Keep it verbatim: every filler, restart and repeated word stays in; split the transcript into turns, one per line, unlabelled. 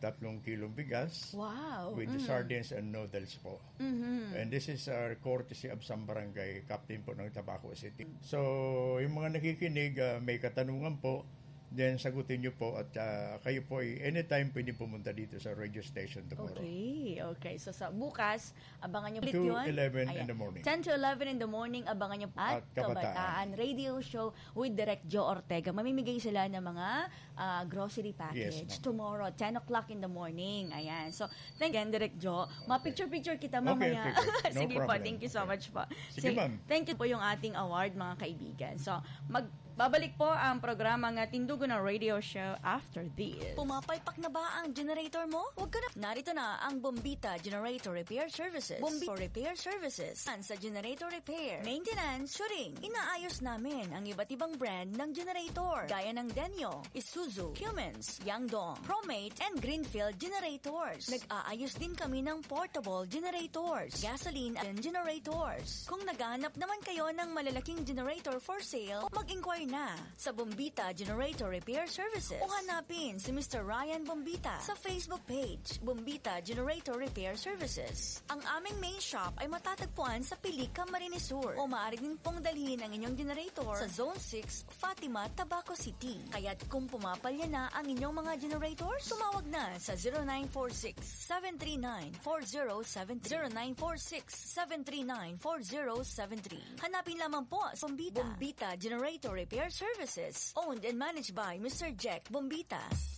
tatlong kilong bigas.
Wow.
With
mm.
the sardines and noodles po.
Mm-hmm.
And this is our courtesy of Sam Barangay, Captain po ng Tabaco City. So, yung mga nakikinig, uh, may katanungan po, then sagutin nyo po at uh, kayo po ay anytime pwede pumunta dito sa radio station tomorrow.
Okay, okay. So sa bukas, abangan nyo ulit
to
yun.
eleven
Ayan.
in the morning.
ten to eleven in the morning, abangan nyo at,
At Kabataan.
Kabataan Radio Show with Direct Joe Ortega. Mamimigay sila ng mga uh, grocery package
Yes,
tomorrow, ten o'clock in the morning. Ayan. So, thank you, Direct Joe. Ma-picture-picture kita mamaya.
Okay, okay, no
Sige po,
problem.
thank you so
Okay.
much po.
Sige, ma'am.
Thank you po yung ating award, mga kaibigan. So, mag babalik po ang programang Tindugo ng Radio Show after this.
Pumapalpak na ba ang generator mo? Huwag ka na. Narito na ang Bombita Generator Repair Services. Bombita Repair Services. Sa generator repair, maintenance, shooting. Inaayos namin ang iba't ibang brand ng generator. Gaya ng Denyo, Isuzu, Cummins, Yangdong, Promate, and Greenfield generators. Nag-aayos din kami ng portable generators, gasoline and generators. Kung naghahanap naman kayo ng malalaking generator for sale, mag-inquire na sa Bombita Generator Repair Services o hanapin si Mister Ryan Bombita sa Facebook page Bombita Generator Repair Services. Ang aming main shop ay matatagpuan sa Pilica, Camarines Sur o maaari din pong dalhin ang inyong generator sa Zone six, Fatima, Tabaco City. Kaya't kung pumapalya na ang inyong mga generators, tumawag na sa zero nine four six, seven three nine, four zero seven three zero nine four six, seven three nine, four zero seven three. Hanapin lamang po sa Bombita Bombita Generator Repair Services, owned and managed by Mister Jack Bombita.